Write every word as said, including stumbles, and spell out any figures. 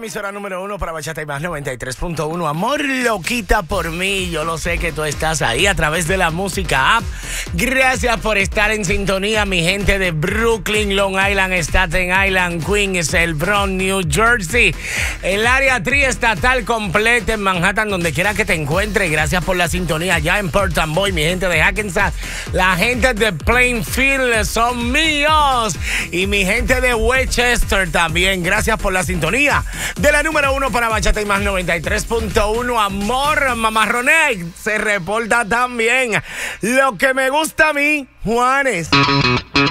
emisora número uno para Bachata y Más noventa y tres punto uno. Amor, loquita por mí. Yo lo sé que tú estás ahí a través de la música app. Gracias por estar en sintonía, mi gente de Brooklyn, Long Island, Staten Island, Queens, el Bronx, New Jersey, el área triestatal completa en Manhattan, donde quiera que te encuentres. Gracias por la sintonía ya en Port Amboy, mi gente de Hackensack. La gente de Plainfield son míos. Y mi gente de Westchester también. Gracias por la sintonía de la número uno para Bachata y Más noventa y tres punto uno. Amor, mamarroné se reporta también. Lo que me gusta a mí, Juanes.